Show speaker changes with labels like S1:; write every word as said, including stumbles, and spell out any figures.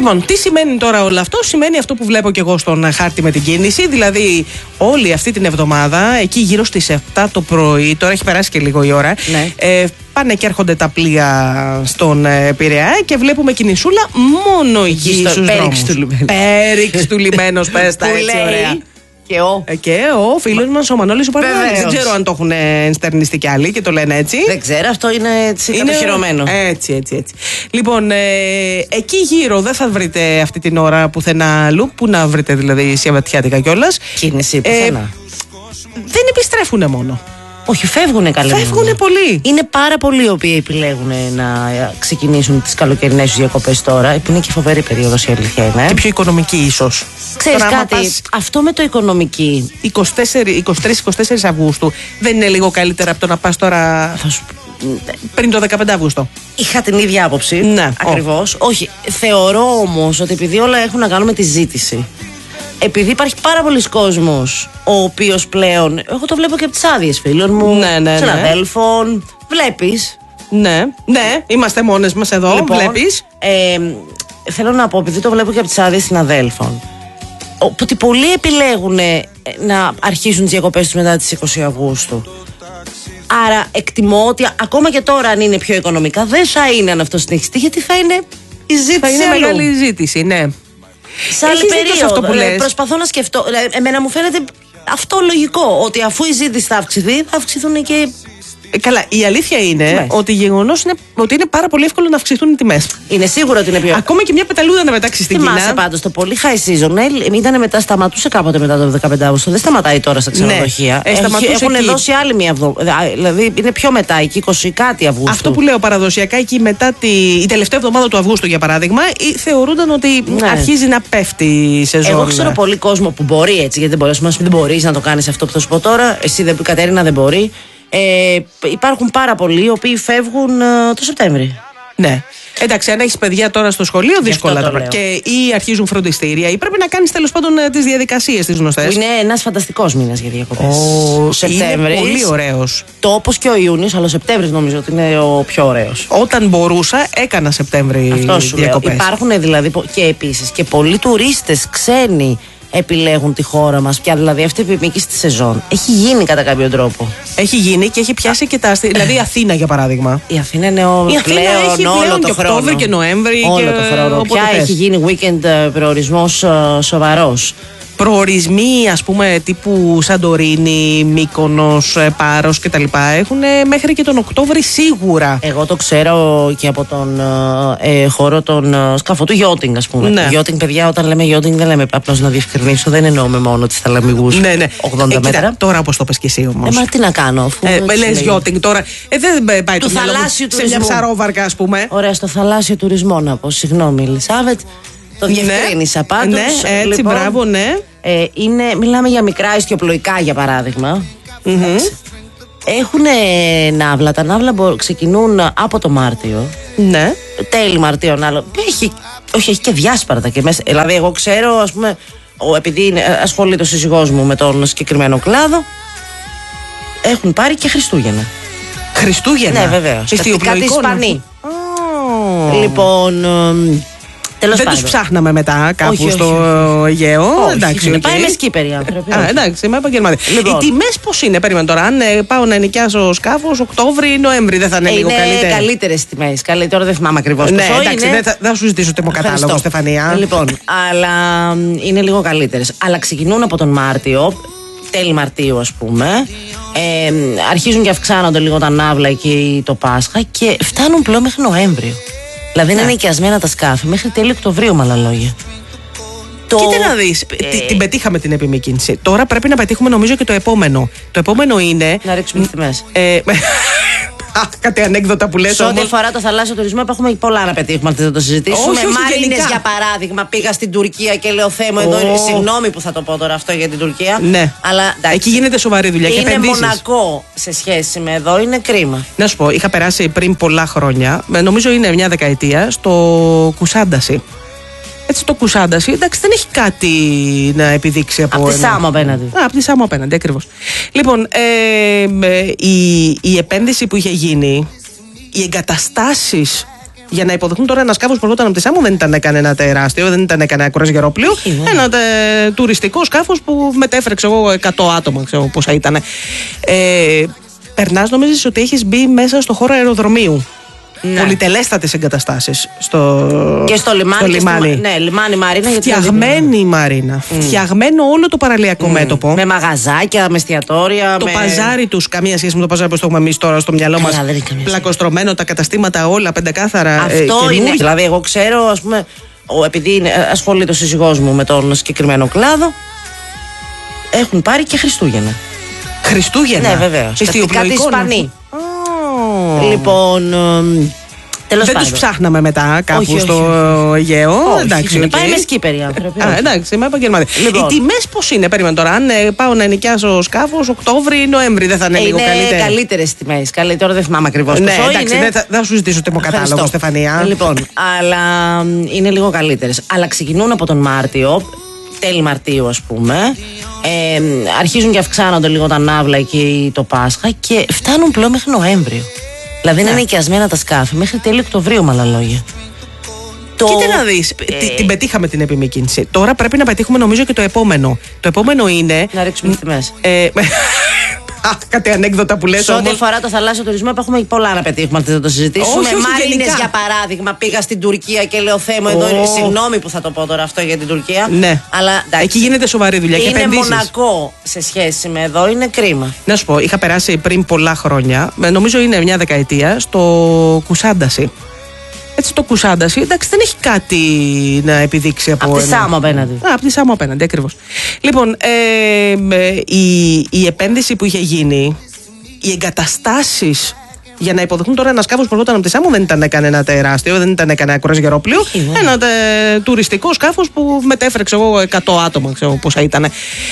S1: Λοιπόν, τι σημαίνει τώρα όλο αυτό? Σημαίνει αυτό που βλέπω και εγώ στον χάρτη με την κίνηση. Δηλαδή, όλη αυτή την εβδομάδα, εκεί γύρω στις επτά το πρωί, τώρα έχει περάσει και λίγο η ώρα,
S2: ναι.
S1: ε, πάνε και έρχονται τα πλοία στον ε, Πειραιά και βλέπουμε κινησούλα μόνο εκεί στους δρόμους.
S2: Πέριξ του λιμένου.
S1: Πέριξ του λιμένου, πες τα έτσι ωραία.
S2: Και ο,
S1: ε, και ο φίλος μας ο Μανώλης ο Παραδάκης. Δεν ξέρω αν το έχουν ενστερνιστεί κι άλλοι και το λένε έτσι.
S2: Δεν ξέρω, αυτό είναι κατοχυρωμένο.
S1: Έτσι, έτσι, έτσι. Λοιπόν, ε, εκεί γύρω δεν θα βρείτε αυτή την ώρα πουθενά αλλού. Πού να βρείτε δηλαδή σαββατιάτικα κιόλας.
S2: Κίνηση πουθενά. Ε,
S1: δεν επιστρέφουνε μόνο.
S2: Όχι, φεύγουνε καλά.
S1: Φεύγουνε πολύ.
S2: Είναι πάρα πολλοί οι οποίοι επιλέγουν να ξεκινήσουν τις καλοκαιρινές τους διακοπές τώρα, που είναι και φοβερή περίοδος η αλήθεια είναι.
S1: Και πιο οικονομική ίσως.
S2: Ξέρεις τώρα, κάτι, πας... αυτό με το οικονομική.
S1: είκοσι τρεις είκοσι τέσσερις Αυγούστου δεν είναι λίγο καλύτερα από το να πας τώρα θα σου... πριν το δεκαπέντε Αυγούστου.
S2: Είχα την ίδια άποψη.
S1: Ναι,
S2: ακριβώς. Oh. Όχι. Θεωρώ όμως ότι επειδή όλα έχουν να κάνουν με τη ζήτηση. Επειδή υπάρχει πάρα πολλοί κόσμος ο οποίος πλέον. Εγώ το βλέπω και από τις άδειες φίλων μου,
S1: ναι, ναι,
S2: συναδέλφων. Ναι. Βλέπεις.
S1: Ναι, ναι, είμαστε μόνες μας εδώ. Λοιπόν, βλέπεις.
S2: Ε, θέλω να πω, επειδή το βλέπω και από τις άδειες συναδέλφων, ότι πολλοί επιλέγουν να αρχίσουν τις διακοπές τους μετά τις είκοσι Αυγούστου. Άρα εκτιμώ ότι ακόμα και τώρα, αν είναι πιο οικονομικά, δεν θα είναι αν αυτό συνεχιστεί, γιατί θα είναι η ζήτηση.
S1: Θα είναι
S2: αλλού.
S1: Μεγάλη ζήτηση, ναι.
S2: Σε άλλη περίοδο, αυτό που λες. Προσπαθώ να σκεφτώ. Εμένα μου φαίνεται αυτό λογικό. Ότι αφού η ζήτηση θα αυξηθεί, θα αυξηθούν και.
S1: Ε, καλά, η αλήθεια είναι τιμές. Ότι γεγονός είναι ότι είναι πάρα πολύ εύκολο να αυξηθούν οι τιμές.
S2: Είναι σίγουρο ότι είναι πιο.
S1: Ακόμα και μια πεταλούδα να πετάξει στην Κίνα.
S2: Θυμάσαι πάντως το πολύ high season. Ε, ήταν μετά, σταματούσε κάποτε μετά το δεκαπέντε Αυγούστου. Δεν σταματάει τώρα στα ξενοδοχεία.
S1: Ναι, ε,
S2: έχουν
S1: εκεί.
S2: δώσει άλλη μια εβδομάδα. Δηλαδή είναι πιο μετά, εκεί είκοσι κάτι Αυγούστου.
S1: Αυτό που λέω παραδοσιακά, εκεί μετά τη η τελευταία εβδομάδα του Αυγούστου, για παράδειγμα, θεωρούνταν ότι ναι. αρχίζει να πέφτει η σεζόν.
S2: Εγώ ξέρω πολύ κόσμο που μπορεί έτσι, γιατί δεν μπορεί, δεν μπορεί να το κάνει αυτό που θα σου πω τώρα. Εσύ, δεν, Κατερίνα, δεν μπορεί. Ε, υπάρχουν πάρα πολλοί οι οποίοι φεύγουν ε, το Σεπτέμβρη.
S1: Ναι. Εντάξει, αν έχεις παιδιά τώρα στο σχολείο, δύσκολα τώρα. Και ή αρχίζουν φροντιστήρια, ή πρέπει να κάνεις τέλος πάντων τις διαδικασίες τις γνωστές.
S2: Είναι ένας φανταστικός μήνας για διακοπές. Ο Σεπτέμβρης.
S1: Είναι πολύ ωραίος.
S2: Το όπως και ο Ιούνιος, αλλά ο Σεπτέμβρης νομίζω ότι είναι ο πιο ωραίος.
S1: Όταν μπορούσα, έκανα Σεπτέμβρη διακοπές.
S2: Υπάρχουν δηλαδή και επίσης και πολλοί τουρίστες ξένοι επιλέγουν τη χώρα μας πια, δηλαδή αυτή η επιμήκυση στη σεζόν έχει γίνει κατά κάποιο τρόπο.
S1: Έχει γίνει και έχει πιάσει και τα. Δηλαδή η Αθήνα για παράδειγμα.
S2: Η Αθήνα είναι ο...
S1: η Αθήνα
S2: πλέον,
S1: έχει πλέον
S2: όλο
S1: και
S2: το χρόνο.
S1: Οκτώβρη και Νοέμβρη.
S2: Όλο
S1: και
S2: το χρόνο. Πια
S1: θες.
S2: έχει γίνει weekend προορισμός σοβαρός.
S1: Προορισμοί, ας πούμε, τύπου Σαντορίνη, Μύκονος, Πάρος κτλ. Έχουν μέχρι και τον Οκτώβρη σίγουρα.
S2: Εγώ το ξέρω και από τον ε, χώρο των ε, σκαφό του yachting, ας πούμε.
S1: Ναι.
S2: Yachting, παιδιά, όταν λέμε yachting δεν λέμε, απλώς να διευκρινίσω, δεν εννοούμε μόνο τις θαλαμιγούς
S1: ναι, ναι.
S2: ογδόντα
S1: ε,
S2: μέτρα.
S1: Κοίτα, τώρα όπως το πες και εσύ όμως.
S2: Ε, μα τι να κάνω, αφού.
S1: Ε, λες yachting τώρα. Ε, δεν πάει
S2: του
S1: το
S2: θαλάσσιου
S1: σε μια ψαρόβαρκα, ας πούμε.
S2: Ωραία, στο θαλάσσιο τουρισμό να πω. Συγγνώμη, Ελισάβετ. Το διευκρίνησα πάντως.
S1: Ναι, έτσι,
S2: λοιπόν,
S1: μπράβο, ναι.
S2: Ε, είναι, μιλάμε για μικρά ιστιοπλοϊκά, για παράδειγμα.
S1: Mm-hmm.
S2: Έχουν ναύλα. Τα ναύλα μπο, ξεκινούν από το Μάρτιο.
S1: Ναι.
S2: Τέλη Μαρτίων, άλλο. Έχει, όχι, έχει και διάσπαρτα και μέσα. Δηλαδή, εγώ ξέρω, ας πούμε, ο, επειδή είναι, ασχολείται ο σύζυγός μου με τον συγκεκριμένο κλάδο, έχουν πάρει και Χριστούγεννα.
S1: Χριστούγεννα.
S2: Ναι, βεβαίως. Κάτι Ισπανοί.
S1: Oh.
S2: Λοιπόν. Τέλος
S1: δεν τους ψάχναμε μετά κάπου
S2: όχι,
S1: στο
S2: όχι.
S1: Αιγαίο.
S2: Όχι,
S1: εντάξει,
S2: okay. Πάει με σκύπεροι άνθρωποι.
S1: Α, εντάξει, είμαι επαγγελματία.
S2: Λοιπόν.
S1: Οι τιμές πώς είναι, περίμενε τώρα. Αν ε, πάω να νοικιάσω σκάφος, Οκτώβρη, Νοέμβρη, δεν θα είναι, είναι λίγο καλύτερα.
S2: Είναι καλύτερες τιμές. Τώρα δεν θυμάμαι ακριβώς.
S1: Ναι, εντάξει, είναι... δεν θα, θα σου ζητήσω τιμοκατάλογο, Στεφανία.
S2: Λοιπόν, αλλά είναι λίγο καλύτερες. Αλλά ξεκινούν από τον Μάρτιο, τέλη Μαρτίου, ας πούμε. Ε, αρχίζουν και αυξάνονται λίγο τα ναύλα εκεί το Πάσχα και φτάνουν πλέον μέχρι Νοέμβριο. Δηλαδή είναι νοικιασμένα τα σκάφη μέχρι τέλη Οκτωβρίου, με άλλα λόγια.
S1: Το... Κοίτα να δεις, ε... την πετύχαμε την επιμήκυνση. Τώρα πρέπει να πετύχουμε νομίζω και το επόμενο. Το επόμενο είναι.
S2: Να ρίξουμε τις τιμές.
S1: Ε... Κάτι ανέκδοτα που λες.
S2: Σε ό,τι αφορά το θαλάσσιο τουρισμό, έχουμε πολλά να πετύχουμε. Αν να το συζητήσουμε.
S1: Όχι, όχι,
S2: Μαρίνες, για παράδειγμα, πήγα στην Τουρκία και λέω Θεέ μου, εδώ oh. συγγνώμη που θα το πω τώρα αυτό για την Τουρκία.
S1: Ναι.
S2: Αλλά εντάξει,
S1: εκεί γίνεται σοβαρή δουλειά.
S2: Είναι
S1: και επενδύσεις.
S2: μονακό σε σχέση με εδώ, είναι κρίμα.
S1: Να σου πω, είχα περάσει πριν πολλά χρόνια, νομίζω είναι μια δεκαετία, στο Κουσάνταση. Έτσι το Κουσάνταση, εντάξει, δεν έχει κάτι να επιδείξει από.
S2: Από τη Σάμο απέναντι.
S1: Α, από τη Σάμο απέναντι, ακριβώς. Λοιπόν, ε, η, η επένδυση που είχε γίνει, οι εγκαταστάσεις Για να υποδεχτούν τώρα ένα σκάφος που ερχόταν από τη Σάμο, δεν ήταν κανένα τεράστιο, δεν ήταν κανένα κρουαζιερόπλοιο. Ένα τε, τουριστικό σκάφος που μετέφερε, ξέρω εγώ, εκατό άτομα, ξέρω πόσα ήταν. Ε, Περνάς, νομίζεις ότι έχεις μπει μέσα στο χώρο αεροδρομίου. Ναι. Πολυτελέστατες εγκαταστάσεις στο,
S2: και στο λιμάνι.
S1: Στο λιμάνι.
S2: Στο, ναι, λιμάνι Μαρίνα.
S1: Φτιαγμένη η Μαρίνα. Mm. Φτιαγμένο όλο το παραλιακό mm. μέτωπο.
S2: Με μαγαζάκια, με εστιατόρια.
S1: Το
S2: με...
S1: παζάρι τους, καμία σχέση με το παζάρι που το έχουμε εμείς τώρα στο μυαλό μας. Πλακοστρωμένο, τα καταστήματα όλα πεντακάθαρα.
S2: Αυτό ε, είναι. Δηλαδή, εγώ ξέρω, ας πούμε, επειδή είναι, ασχολείται ο σύζυγός μου με τον συγκεκριμένο κλάδο, έχουν πάρει και Χριστούγεννα.
S1: Χριστούγεννα.
S2: Ναι, βεβαίως. Κάτι Ισπανοί. Λοιπόν, τέλος
S1: δεν τους ψάχναμε μετά κάπου όχι, στο όχι. Αιγαίο.
S2: Όχι,
S1: εντάξει,
S2: okay. Πάει με σκύπερ οι άνθρωποι.
S1: Α, εντάξει, είμαι επαγγελματία. Λοιπόν. Οι τιμές πώς είναι, περίμενε τώρα. Αν ε, πάω να νοικιάσω σκάφος, Οκτώβρη ή Νοέμβρη, δεν θα είναι, είναι λίγο καλύτερα. Είναι καλύτερες
S2: τιμές. Τώρα δεν θυμάμαι ακριβώς.
S1: Ναι, εντάξει, είναι... δεν θα, θα σου ζητήσω τιμοκατάλογο, Στεφανία.
S2: Λοιπόν, αλλά είναι λίγο καλύτερες. Αλλά ξεκινούν από τον Μάρτιο, τέλη Μαρτίου ας πούμε. Ε, αρχίζουν και αυξάνονται λίγο τα ναύλα και το Πάσχα και φτάνουν πλέον μέχρι Νοέμβριο. Δηλαδή είναι νοικιασμένα τα σκάφη μέχρι τέλη Οκτωβρίου, με άλλα λόγια.
S1: Το... Κοίτα να δεις, ε... την πετύχαμε την επιμήκυνση. Τώρα πρέπει να πετύχουμε νομίζω και το επόμενο. Το επόμενο είναι...
S2: Να ρίξουμε τις τιμές.
S1: Ε, κάτι ανέκδοτα που λες.
S2: Σε ό,τι αφορά το θαλάσσιο τουρισμό, έχουμε πολλά να πετύχουμε. Αν δεν το συζητήσουμε.
S1: Όχι, όχι,
S2: Μαρίνες, για παράδειγμα, πήγα στην Τουρκία και λέω Θεέ μου, εδώ είναι. Συγγνώμη που θα το πω τώρα αυτό για την Τουρκία.
S1: Ναι.
S2: Αλλά εντάξει,
S1: εκεί γίνεται σοβαρή δουλειά.
S2: Είναι
S1: και επενδύσεις.
S2: μονακό σε σχέση με εδώ, είναι κρίμα.
S1: Να σου πω, είχα περάσει πριν πολλά χρόνια, νομίζω είναι μια δεκαετία, στο Κουσάνταση. Έτσι το Κουσάνταση, εντάξει, δεν έχει κάτι να επιδείξει από.
S2: Από τη Σάμο απέναντι.
S1: Α, από τη Σάμο απέναντι, ακριβώς. Λοιπόν, ε, η, η επένδυση που είχε γίνει, οι εγκαταστάσεις για να υποδεχτούν τώρα ένα σκάφος που ερχόταν από τη Σάμο, δεν ήταν κανένα τεράστιο, δεν ήταν κανένα κρουαζιερόπλοιο. Ένα τε, τουριστικό σκάφος που μετέφερε, ξέρω εγώ, εκατό άτομα, ξέρω πόσα ήταν.